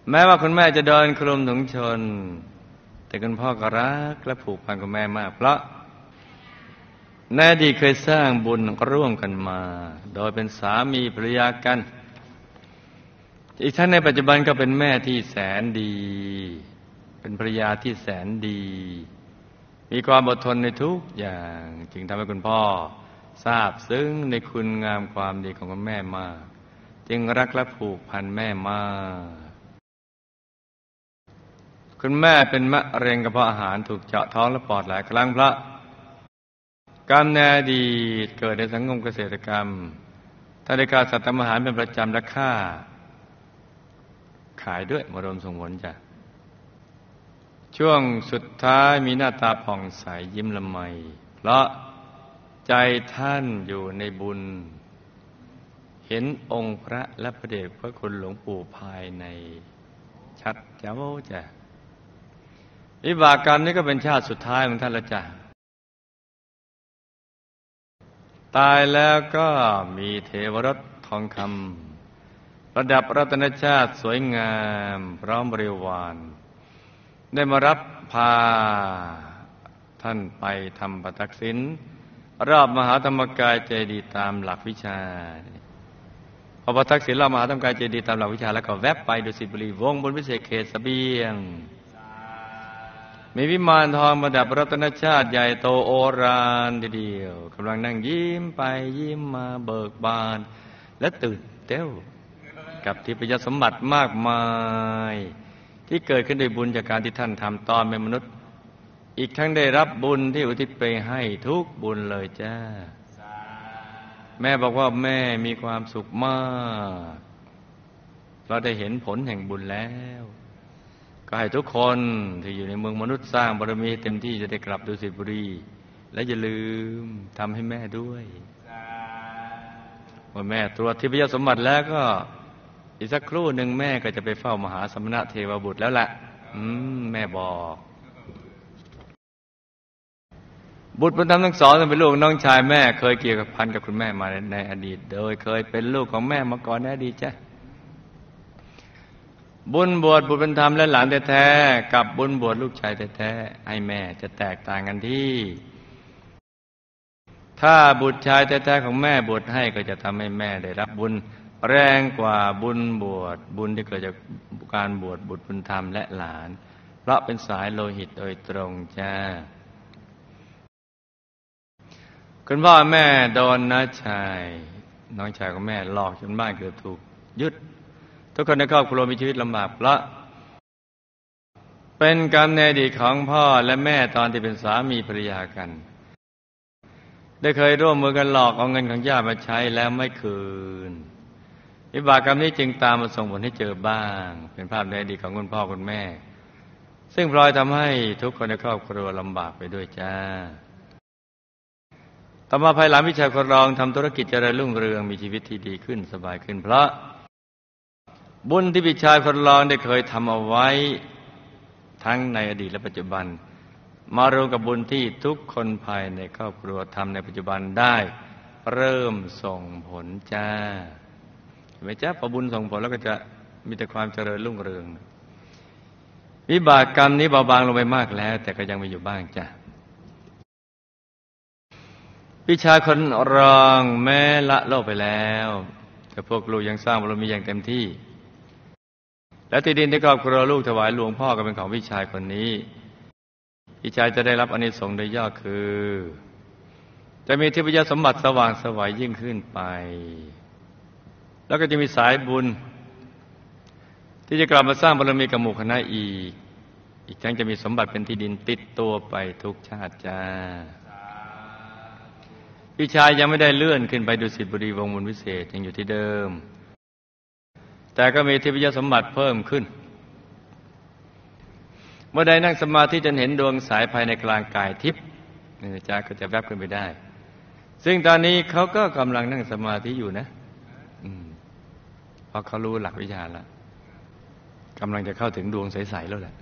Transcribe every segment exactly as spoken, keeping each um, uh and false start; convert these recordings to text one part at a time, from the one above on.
แม้ว่าคุณแม่จะเดินคลุมถุงชนแต่คุณพ่อก็รักและผูกพันกับแม่มากเพราะในอดีตเคยสร้างบุญร่วมกันมาโดยเป็นสามีภรรยากันอีกทั้งในปัจจุบันก็เป็นแม่ที่แสนดีเป็นภรรยาที่แสนดีมีความอดทนในทุกอย่างจึงทำให้คุณพ่อทราบซึ้งในคุณงามความดีของคุณแม่มากจึงรักและผูกพันแม่มากคุณแม่เป็นมะเร็งกระเพาะอาหารถูกเจาะท้องและปอดหลายครั้งเพราะกรรมในอดีตเกิดในสังคมเกษตรกรรมถ้าได้การสัตว์ทำอาหารเป็นประจำและค่าขายด้วยมารวมส่งผลจ้ะช่วงสุดท้ายมีหน้าตาผ่องใสยิ้มละไมเพราะใจท่านอยู่ในบุญเห็นองค์พระและพระเดชพระคุณหลวงปู่ภายในชัดแจ๋วจ้ะวิบากกรรมนี้ก็เป็นชาติสุดท้ายของท่านละจ้ะตายแล้วก็มีเทวรถทองคำประดับรัตนชาติสวยงามพร้อมบริวารได้มารับพาท่านไปทำปทักษิณรอบมหาธรรมกายเจดีย์ตามหลักวิชาพอปทักษิณรอบมหาธรรมกายเจดีย์ตามหลักวิชาแล้วก็แวบไปดุสิตบุรีวงบนวิเศษเขตเสบียงมีวิมานทองประดับรัตนชาติใหญ่โตโอฬารทีเดียวกำลังนั่งยิ้มไปยิ้มมาเบิกบานและตื่นเต้นกับทิพยสมบัติมากมายที่เกิดขึ้นด้วยบุญจากการที่ท่านทำตอนเป็นมนุษย์อีกทั้งได้รับบุญที่อุทิศไปให้ทุกบุญเลยจ้าแม่บอกว่าแม่มีความสุขมากเราได้เห็นผลแห่งบุญแล้วก็ให้ทุกคนที่อยู่ในเมืองมนุษย์สร้างบารมีเต็มที่จะได้กลับดุสิตบุรีและอย่าลืมทำให้แม่ด้วยเมื่อแม่ตรวจทิพยสมบัติแล้วก็อีกสักครู่หนึ่งแม่ก็จะไปเฝ้ามหาสมณะเทวบุตรแล้วแหละอืมแม่บอกบุตรบุญธรรมทั้งสองเป็นลูกน้องชายแม่เคยเกี่ยวกับพันกับคุณแม่มาในอดีตโดยเคยเป็นลูกของแม่มาก่อนในอดีตจ้ะบุญบวชบุตรบุญธรรมและหลานแท้ๆกับบุญบวชลูกชายแท้ๆให้แม่จะแตกต่างกันที่ถ้าบุตรชายแท้ๆของแม่บวชให้ก็จะทำให้แม่ได้รับบุญแรงกว่าบุญบวชบุญที่เกิดจากการบวชบุตรบุญธรรมและหลานเพราะเป็นสายโลหิตโดยตรงจ้าคุณพ่อแม่โดนน้าชายน้องชายของแม่หลอกจนบ้านเกือบถูกยึดทุกคนในครอบครัวมีชีวิตลำบากเพราะเป็นกรรมในอดีตของพ่อและแม่ตอนที่เป็นสามีภรรยากันได้เคยร่วมมือกันหลอกเอาเงินของญาติมาใช้แล้วไม่คืนวิบากกรรมนี้จึงตามมาส่งผลให้เจอบ้างเป็นภาพในอดีตของคุณพ่อคุณแม่ซึ่งพลอยทำให้ทุกคนในครอบครัวลำบากไปด้วยจ้าต่อมาภายหลังวิชาคนรองทำธุรกิจเจริญรุ่งเรืองมีชีวิตที่ดีขึ้นสบายขึ้นเพราะบุญที่วิชาคนรองได้เคยทำเอาไว้ทั้งในอดีตและปัจจุบันมารวมกับบุญที่ทุกคนภายในครอบครัวทำในปัจจุบันได้เริ่มส่งผลจ้าเห็นไหมจ๊ะพอบุญส่งผลแล้วก็จะมีแต่ความเจริญรุ่งเรืองวิบากกรรมนี้เบาบางลงไปมากแล้วแต่ก็ยังมีอยู่บ้างจ้ะวิชาคนรองแม้ละโลกไปแล้วแต่พวกลูกยังสร้างบารมีอย่างเต็มที่และที่ดินที่ครอบครัวลูกถวายหลวงพ่อก็เป็นของพี่ชายคนนี้พี่ชายจะได้รับอานิสงส์โดยย่อคือจะมีทิพยสมบัติสว่างไสวยิ่งขึ้นไปแล้วก็จะมีสายบุญที่จะกลับมาสร้างบารมีกับหมู่คณะอีกอีกทั้งจะมีสมบัติเป็นที่ดินติดตัวไปทุกชาติจ้าพี่ชายยังไม่ได้เลื่อนขึ้นไปดุสิตบุรีวงบุญวิเศษยังอยู่ที่เดิมแต่ก็มีทิพยสมบัติเพิ่มขึ้นเมื่อใดนั่งสมาธิจนเห็นดวงสายภายในกลางกายทิพย์นี่นะจ๊ะก็จะแวบขึ้นไปได้ซึ่งตอนนี้เขาก็กำลังนั่งสมาธิอยู่นะอืมเพราะเขารู้หลักวิชาแล้วกำลังจะเข้าถึงดวงใสๆแล้วแหละ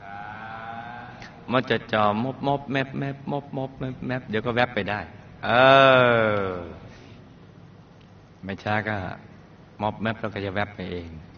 มันจะจอมบมบแมบแมบมบมบแมบแมบเดี๋ยวก็แวบไปได้เออไม่ช้าก็มอบแมปแล้วก็จะแวบไปเอง